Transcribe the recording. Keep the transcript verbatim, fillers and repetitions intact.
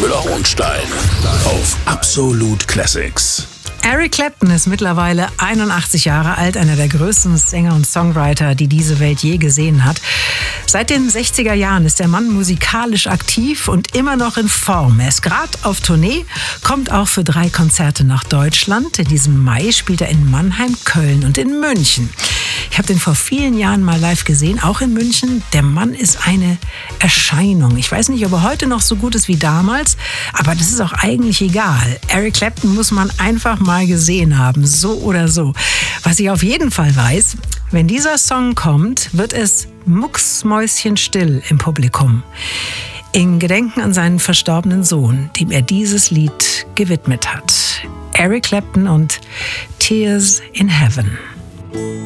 Müller-Hohenstein auf Absolut Classics. Eric Clapton ist mittlerweile einundachtzig Jahre alt, einer der größten Sänger und Songwriter, die diese Welt je gesehen hat. Seit den sechziger Jahren ist der Mann musikalisch aktiv und immer noch in Form. Er ist gerade auf Tournee, kommt auch für drei Konzerte nach Deutschland. In diesem Mai spielt er in Mannheim, Köln und in München. Ich habe den vor vielen Jahren mal live gesehen, auch in München. Der Mann ist eine Erscheinung. Ich weiß nicht, ob er heute noch so gut ist wie damals, aber das ist auch eigentlich egal. Eric Clapton muss man einfach mal gesehen haben, so oder so. Was ich auf jeden Fall weiß, wenn dieser Song kommt, wird es mucksmäuschenstill im Publikum. In Gedenken an seinen verstorbenen Sohn, dem er dieses Lied gewidmet hat. Eric Clapton und Tears in Heaven.